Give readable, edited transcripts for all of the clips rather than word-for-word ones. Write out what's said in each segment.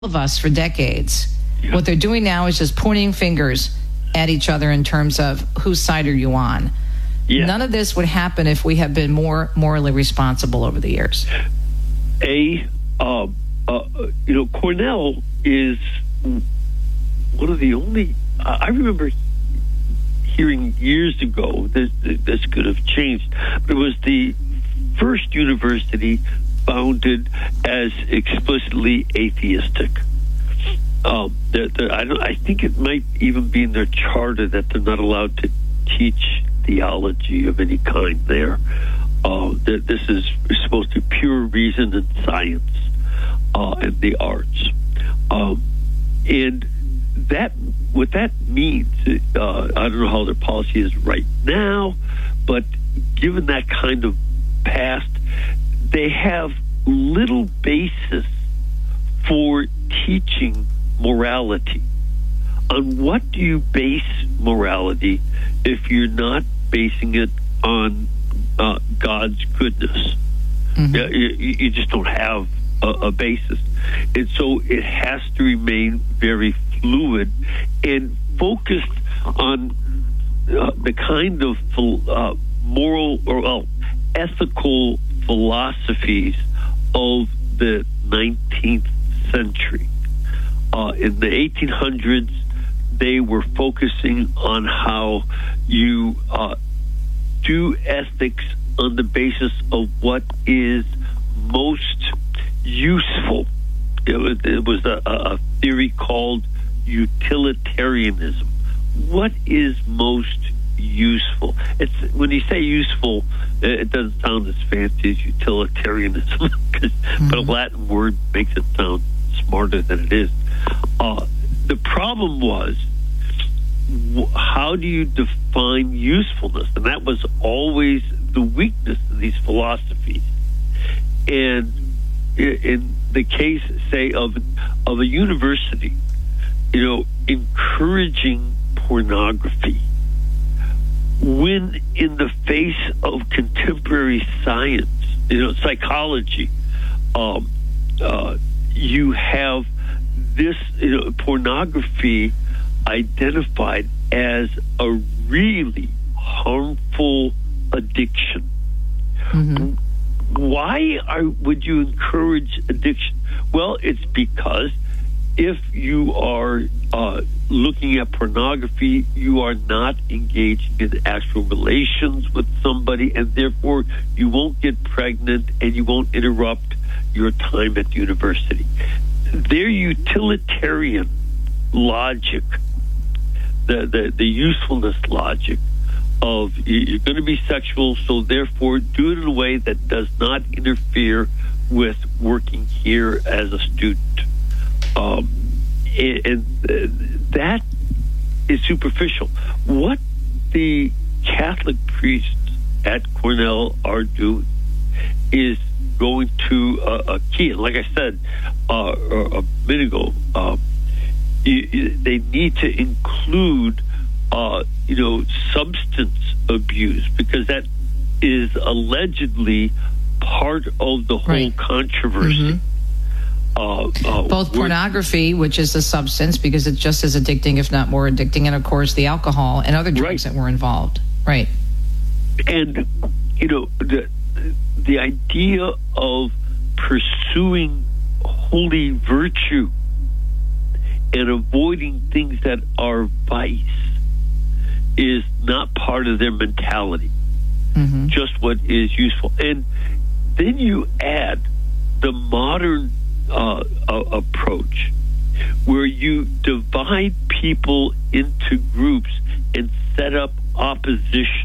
of us for decades. Yeah. What they're doing now is just pointing fingers at each other in terms of whose side are you on. Yeah. None of this would happen if we had been more morally responsible over the years. Cornell is one of the only. I remember hearing years ago this could have changed, but it was the first university founded as explicitly atheistic. I think it might even be in their charter that they're not allowed to teach theology of any kind there. That this is supposed to be pure reason and science and the arts. And that what that means, I don't know how their policy is right now, but given that kind of past, they have little basis for teaching morality. On what do you base morality if you're not basing it on God's goodness? Mm-hmm. You just don't have a basis. And so it has to remain very fluid and focused on the kind of moral or ethical philosophies of the 19th century. In the 1800s, they were focusing on how you do ethics on the basis of what is most useful. It was a theory called utilitarianism. What is most useful? It's when you say useful, it doesn't sound as fancy as utilitarianism, but a Latin word makes it sound smarter than it is. The problem was, how do you define usefulness? And that was always the weakness of these philosophies. And in the case, say, of a university, encouraging pornography, when in the face of contemporary science, psychology, you have this pornography identified as a really harmful addiction. Mm-hmm. Why would you encourage addiction? Well, it's because if you are looking at pornography, you are not engaging in actual relations with somebody, and therefore you won't get pregnant and you won't interrupt your time at university. Their utilitarian logic, the usefulness logic of you're going to be sexual, so therefore do it in a way that does not interfere with working here as a student. And that is superficial. What the Catholic priests at Cornell are doing is going to a key. And like I said a minute ago, they need to include substance abuse, because that is allegedly part of the whole controversy. Mm-hmm. Both pornography, which is a substance because it's just as addicting, if not more addicting, and of course the alcohol and other drugs that were involved. Right. And the idea of pursuing holy virtue and avoiding things that are vice is not part of their mentality. Mm-hmm. Just what is useful. And then you add the modern approach, where you divide people into groups and set up opposition.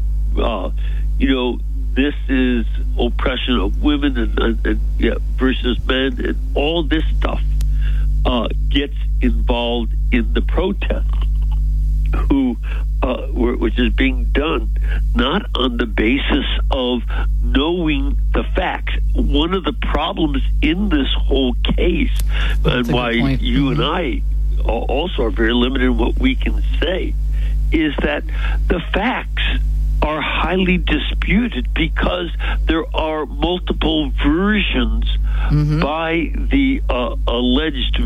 This is oppression of women and versus men, and all this stuff gets involved in the protest, which is being done not on the basis of knowing the facts. One of the problems in this whole case, and why you and I also are very limited in what we can say, is that the facts are highly disputed because there are multiple versions by the alleged